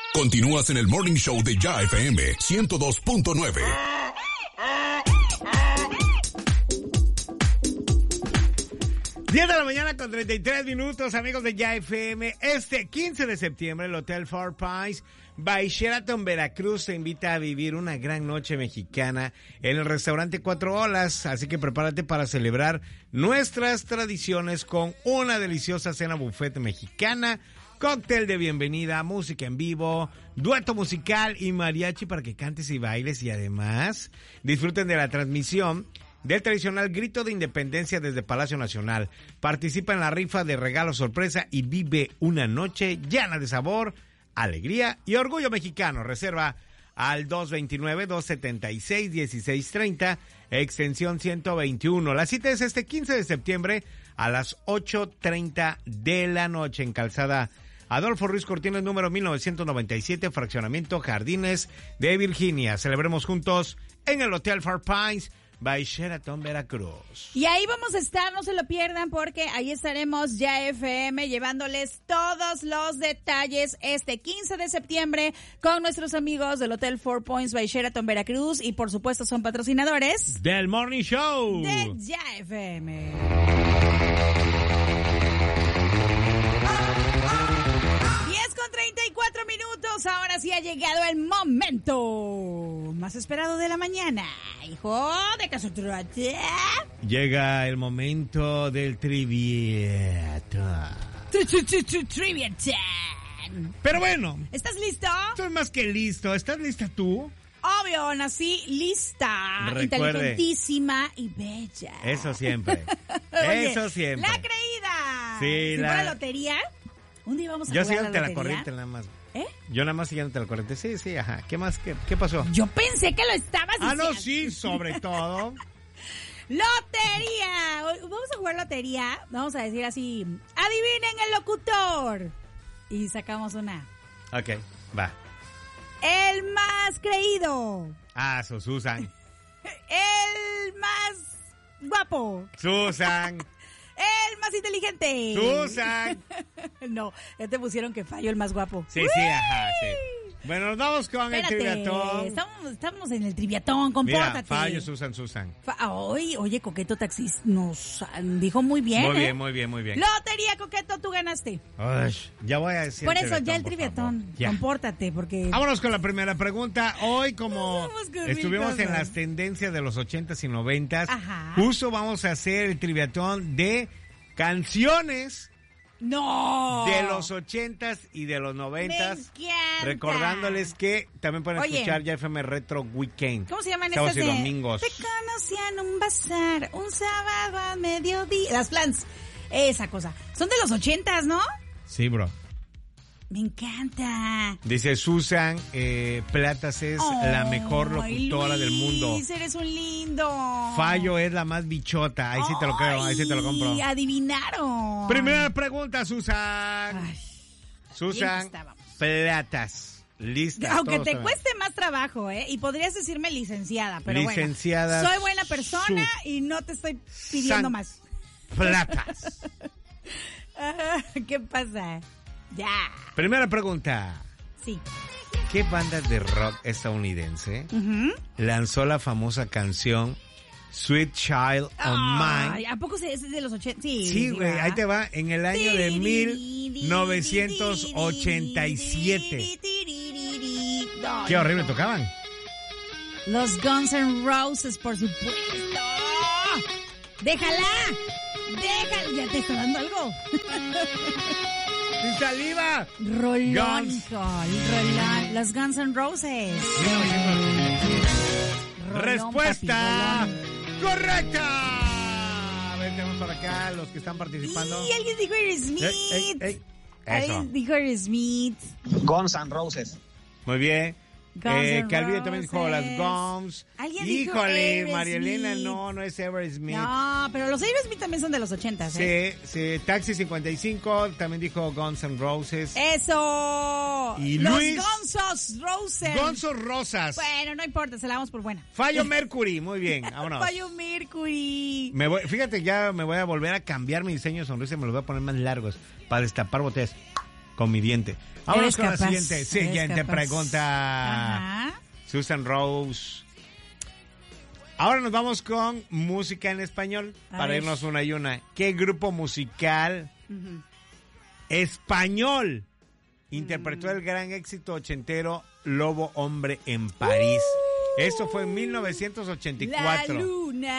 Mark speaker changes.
Speaker 1: Continúas en el Morning Show de Ya FM 102.9.
Speaker 2: 10 de la mañana con 33 minutos, amigos de Ya FM. Este 15 de septiembre, el Hotel Four Points by Sheraton Veracruz te invita a vivir una gran noche mexicana en el restaurante Cuatro Olas. Así que prepárate para celebrar nuestras tradiciones con una deliciosa cena buffet mexicana, cóctel de bienvenida, música en vivo, dueto musical y mariachi para que cantes y bailes. Y además disfruten de la transmisión del tradicional grito de independencia desde Palacio Nacional. Participa en la rifa de regalo sorpresa y vive una noche llena de sabor, alegría y orgullo mexicano. Reserva al 229-276-1630, extensión 121. La cita es este 15 de septiembre a las 8:30 de la noche en Calzada Adolfo Ruiz Cortines, número 1997, fraccionamiento Jardines de Virginia. Celebremos juntos en el Hotel Four Points by Sheraton Veracruz.
Speaker 3: Y ahí vamos a estar, no se lo pierdan, porque ahí estaremos Ya FM llevándoles todos los detalles este 15 de septiembre con nuestros amigos del Hotel Four Points by Sheraton Veracruz, y por supuesto son patrocinadores
Speaker 2: del Morning Show
Speaker 3: de Ya FM. 10:34 minutos, ahora sí ha llegado el momento más esperado de la mañana. Hijo, ¿de qué se trata?
Speaker 2: Llega el momento del trivia.
Speaker 3: Trivia time.
Speaker 2: Pero bueno,
Speaker 3: ¿estás listo?
Speaker 2: estoy más que listo. ¿Estás lista tú?
Speaker 3: Obvio, nací lista,
Speaker 2: Recuerde,
Speaker 3: inteligentísima y bella.
Speaker 2: Eso siempre.
Speaker 3: Oye,
Speaker 2: eso siempre.
Speaker 3: La creída.
Speaker 2: Sí,
Speaker 3: si fuera lotería, un día vamos a
Speaker 2: yo
Speaker 3: jugar
Speaker 2: siguiéndote
Speaker 3: la
Speaker 2: la
Speaker 3: lotería.
Speaker 2: corriente nada más.
Speaker 3: ¿Eh?
Speaker 2: Yo nada más siguiéndote la corriente. Sí, ajá. ¿Qué más? ¿Qué pasó?
Speaker 3: Yo pensé que lo estabas diciendo.
Speaker 2: Ah, no, sí, sobre todo.
Speaker 3: ¡Lotería! Vamos a jugar lotería. Vamos a decir así: adivinen el locutor. Y sacamos una.
Speaker 2: Ok, va.
Speaker 3: El más creído.
Speaker 2: Ah, Susan.
Speaker 3: El más guapo.
Speaker 2: Susan.
Speaker 3: El más inteligente.
Speaker 2: Susan.
Speaker 3: No, ya te pusieron que fallo el más guapo.
Speaker 2: Sí, ajá, sí. Bueno, nos vamos con
Speaker 3: Espérate,
Speaker 2: el triviatón.
Speaker 3: Estamos en el triviatón, compórtate.
Speaker 2: Mira, fallo, Susan.
Speaker 3: Oye, Coqueto Taxis nos dijo muy bien.
Speaker 2: Muy bien.
Speaker 3: Lotería, Coqueto, tú ganaste.
Speaker 2: Ay, ya voy a decir.
Speaker 3: Por eso, ya el triviatón. Compórtate, porque...
Speaker 2: Vámonos con la primera pregunta. Hoy, como estuvimos en
Speaker 3: cosas.
Speaker 2: las tendencias de los 80s y 90s,
Speaker 3: Ajá.
Speaker 2: justo vamos a hacer el triviatón de canciones
Speaker 3: ¡No!
Speaker 2: de los 80s y de los 90s.
Speaker 3: Me encanta.
Speaker 2: Recordándoles que también pueden escuchar Ya FM Retro Weekend.
Speaker 3: ¿Cómo se llaman
Speaker 2: sábados
Speaker 3: estas
Speaker 2: y
Speaker 3: de...
Speaker 2: domingos.
Speaker 3: Te conocí en un bazar, un sábado a mediodía. Las Flans, esa cosa. Son de los 80s, ¿no?
Speaker 2: Sí, bro.
Speaker 3: Me encanta.
Speaker 2: Dice Susan, Platas es la mejor locutora del mundo.
Speaker 3: Luis, eres un lindo.
Speaker 2: Fallo es la más bichota. Ahí sí te lo creo, ahí sí te lo compro.
Speaker 3: Adivinaron.
Speaker 2: Primera pregunta, Susan.
Speaker 3: Ay,
Speaker 2: Susan,
Speaker 3: estábamos.
Speaker 2: Platas. Lista.
Speaker 3: Aunque te cueste más trabajo, ¿eh? Y podrías decirme licenciada, pero
Speaker 2: licenciada,
Speaker 3: bueno. Soy buena persona y no te estoy pidiendo más.
Speaker 2: Platas.
Speaker 3: ¿Qué pasa? Ya.
Speaker 2: Primera pregunta.
Speaker 3: Sí.
Speaker 2: ¿Qué banda de rock estadounidense lanzó la famosa canción Sweet Child of Mine?
Speaker 3: ¿A poco es de los 80?
Speaker 2: Sí, güey, ahí te va, en el año de 1987. Qué horrible tocaban.
Speaker 3: Los Guns N' Roses, por supuesto. ¡Déjala! ¿Ya te está dando algo?
Speaker 2: ¡Sin saliva!
Speaker 3: Rolón,
Speaker 2: Guns.
Speaker 3: Rolón. Los Guns N' Roses. Rolón,
Speaker 2: Respuesta
Speaker 3: papi,
Speaker 2: correcta. A ver, tenemos por acá los que están participando.
Speaker 3: Y alguien dijo Aerosmith.
Speaker 2: Eso.
Speaker 3: Alguien dijo Aerosmith.
Speaker 4: Guns N' Roses.
Speaker 2: Muy bien.
Speaker 3: Guns N'
Speaker 2: Calvillo también dijo las
Speaker 3: Roses.
Speaker 2: Gums.
Speaker 3: Alguien dijo
Speaker 2: Híjole,
Speaker 3: Aerosmith.
Speaker 2: María Elena, no es Aerosmith.
Speaker 3: No, pero los Aerosmith también son de los 80, ¿eh?
Speaker 2: Sí, Taxi 55 también dijo Guns N' Roses.
Speaker 3: ¡Eso!
Speaker 2: Y
Speaker 3: los
Speaker 2: Luis-
Speaker 3: Gonzos Roses.
Speaker 2: Gonzos Rosas.
Speaker 3: Bueno, no importa, se la damos por buena.
Speaker 2: Fallo Mercury, muy bien, vámonos.
Speaker 3: Fallo Mercury.
Speaker 2: Fíjate, ya me voy a volver a cambiar mi diseño de sonrisa y me los voy a poner más largos para destapar botellas. con mi diente. Vámonos con la
Speaker 3: capaz,
Speaker 2: siguiente. Siguiente
Speaker 3: capaz.
Speaker 2: pregunta.
Speaker 3: Ajá.
Speaker 2: Susan Rose. Ahora nos vamos con música en español
Speaker 3: A
Speaker 2: para
Speaker 3: ver.
Speaker 2: irnos una y una. ¿Qué grupo musical español interpretó el gran éxito ochentero Lobo Hombre en París? Esto fue en 1984.
Speaker 3: La luna